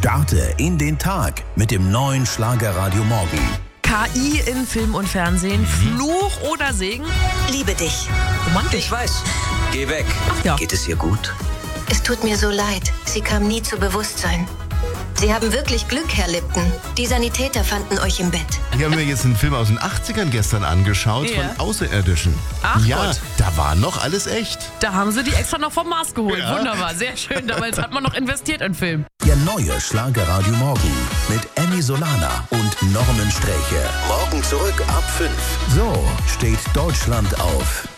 Starte in den Tag mit dem neuen Schlagerradio Morgen. KI in Film und Fernsehen, Fluch oder Segen? Liebe dich. Romantisch. Ich weiß. Geh weg. Ach ja. Geht es ihr gut? Es tut mir so leid. Sie kam nie zu Bewusstsein. Sie haben wirklich Glück, Herr Lipton. Die Sanitäter fanden euch im Bett. Wir haben mir jetzt einen Film aus den 80ern gestern angeschaut, Ja. von Außerirdischen. Ach ja, Gott. da war noch alles echt. Da haben sie die extra noch vom Mars geholt. Ja. Wunderbar, sehr schön. Damals hat man noch investiert in Film. Der neue Schlagerradio Morgen mit Emmy Solana und Norman Sträche. Morgen zurück ab 5. So steht Deutschland auf.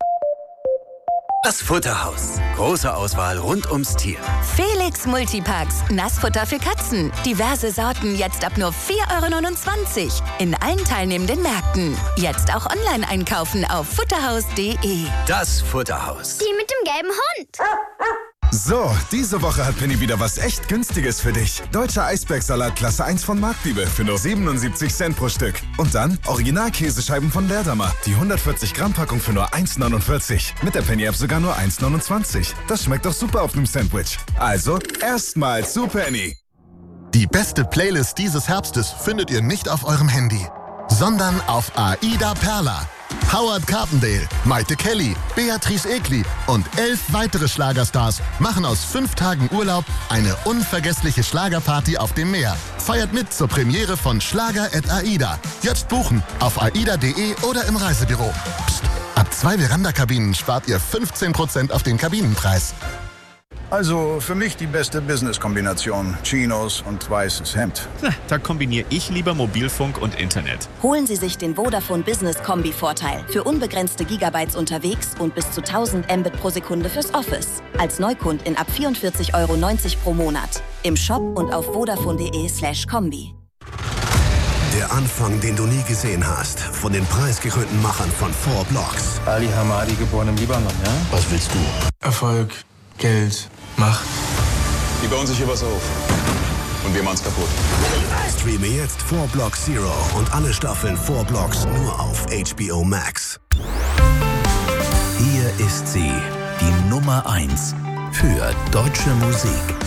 Das Futterhaus. Große Auswahl rund ums Tier. Felix Multipacks, Nassfutter für Katzen. Diverse Sorten jetzt ab nur 4,29 € in allen teilnehmenden Märkten. Jetzt auch online einkaufen auf futterhaus.de. Das Futterhaus. Die mit dem gelben Hund. So, diese Woche hat Penny wieder was echt Günstiges für dich. Deutscher Eisbergsalat Klasse 1 von Marktliebe für nur 77 Cent pro Stück. Und dann Original-Käsescheiben von Leerdammer. Die 140 Gramm Packung für nur 1,49. Mit der Penny-App sogar nur 1,29. Das schmeckt doch super auf einem Sandwich. Also, erstmal zu Penny. Die beste Playlist dieses Herbstes findet ihr nicht auf eurem Handy, sondern auf Aida Perla. Howard Carpendale, Maite Kelly, Beatrice Egli und 11 weitere Schlagerstars machen aus 5 Tagen Urlaub eine unvergessliche Schlagerparty auf dem Meer. Feiert mit zur Premiere von Schlager@Aida. Jetzt buchen auf aida.de oder im Reisebüro. Psst, ab 2 Veranda-Kabinen spart ihr 15% auf den Kabinenpreis. Also für mich die beste Business-Kombination. Chinos und weißes Hemd. Da kombiniere ich lieber Mobilfunk und Internet. Holen Sie sich den Vodafone Business Kombi-Vorteil für unbegrenzte Gigabytes unterwegs und bis zu 1000 Mbit pro Sekunde fürs Office. Als Neukundin ab 44,90 € pro Monat. Im Shop und auf vodafone.de/kombi. Der Anfang, den du nie gesehen hast. Von den preisgekrönten Machern von 4 Blocks. Ali Hamadi, geboren im Libanon, ja? Was willst du? Erfolg, Geld, Macht. Die bauen sich hier was auf. Und wir machen's kaputt. Streame jetzt 4 Blocks Zero und alle Staffeln 4 Blocks nur auf HBO Max. Hier ist sie, die Nummer 1 für deutsche Musik.